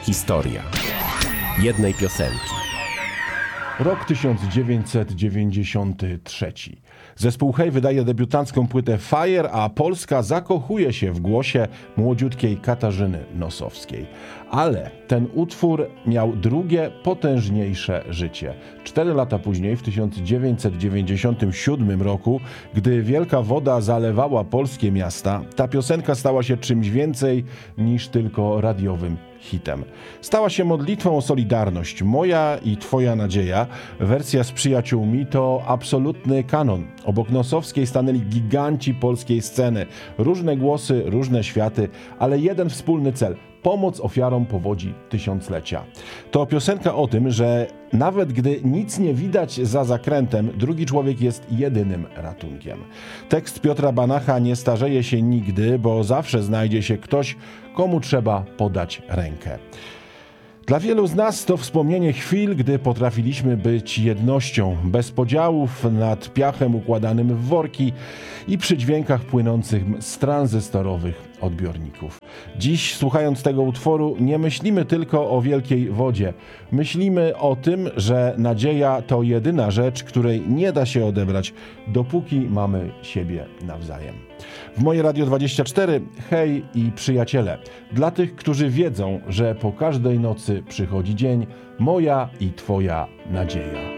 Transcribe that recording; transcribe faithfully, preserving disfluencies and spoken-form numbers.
Historia jednej piosenki. Rok tysiąc dziewięćset dziewięćdziesiąty trzeci. Zespół Hej wydaje debiutancką płytę Fire, a Polska zakochuje się w głosie młodziutkiej Katarzyny Nosowskiej. Ale ten utwór miał drugie, potężniejsze życie. Cztery lata później, w tysiąc dziewięćset dziewięćdziesiątym siódmym roku, gdy wielka woda zalewała polskie miasta, ta piosenka stała się czymś więcej niż tylko radiowym hitem. Stała się modlitwą o solidarność. Moja i Twoja nadzieja, wersja z przyjaciółmi, to absolutny kanon. Obok Nosowskiej stanęli giganci polskiej sceny. Różne głosy, różne światy, ale jeden wspólny cel – pomoc ofiarom powodzi tysiąclecia. To piosenka o tym, że nawet gdy nic nie widać za zakrętem, drugi człowiek jest jedynym ratunkiem. Tekst Piotra Banacha nie starzeje się nigdy, bo zawsze znajdzie się ktoś, komu trzeba podać rękę. Dla wielu z nas to wspomnienie chwil, gdy potrafiliśmy być jednością, bez podziałów, nad piachem układanym w worki i przy dźwiękach płynących z tranzystorowych odbiorników. Dziś, słuchając tego utworu, nie myślimy tylko o wielkiej wodzie. Myślimy o tym, że nadzieja to jedyna rzecz, której nie da się odebrać, dopóki mamy siebie nawzajem. W Moje Radio dwadzieścia cztery, hej i przyjaciele. Dla tych, którzy wiedzą, że po każdej nocy przychodzi dzień, moja i Twoja nadzieja.